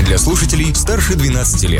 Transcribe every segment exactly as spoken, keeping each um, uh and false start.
для слушателей старше двенадцати лет.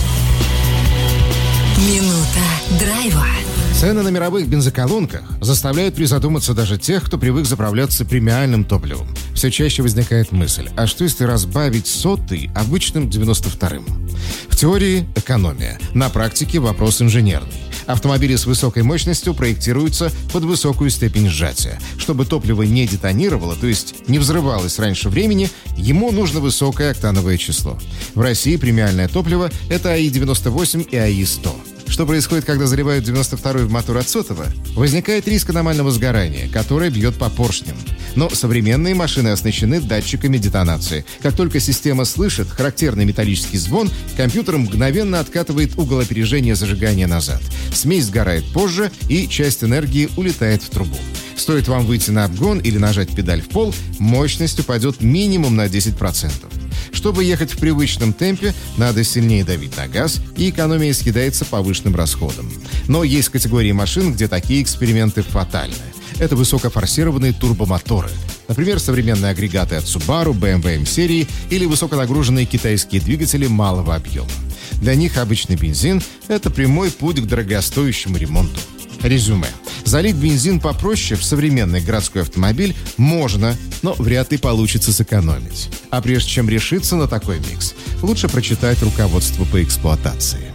Минута драйва. Цены на мировых бензоколонках заставляют призадуматься даже тех, кто привык заправляться премиальным топливом. Все чаще возникает мысль, а что если разбавить сотый обычным девяносто вторым? В теории – экономия, на практике – вопрос инженерный. Автомобили с высокой мощностью проектируются под высокую степень сжатия. Чтобы топливо не детонировало, то есть не взрывалось раньше времени, ему нужно высокое октановое число. В России премиальное топливо – это АИ девяносто восемь и АИ сто. Что происходит, когда заливают девяносто второй в мотор от сотого? Возникает риск аномального сгорания, которое бьет по поршням. Но современные машины оснащены датчиками детонации. Как только система слышит характерный металлический звон, компьютер мгновенно откатывает угол опережения зажигания назад. Смесь сгорает позже, и часть энергии улетает в трубу. Стоит вам выйти на обгон или нажать педаль в пол, мощность упадет минимум на десять процентов. Чтобы ехать в привычном темпе, надо сильнее давить на газ, и экономия съедается повышенным расходом. Но есть категории машин, где такие эксперименты фатальны. Это высокофорсированные турбомоторы. Например, современные агрегаты от Subaru, бэ эм вэ М-серии или высоконагруженные китайские двигатели малого объема. Для них обычный бензин – это прямой путь к дорогостоящему ремонту. Резюме. Залить бензин попроще в современный городской автомобиль можно, но вряд ли получится сэкономить. А прежде чем решиться на такой микс, лучше прочитать руководство по эксплуатации.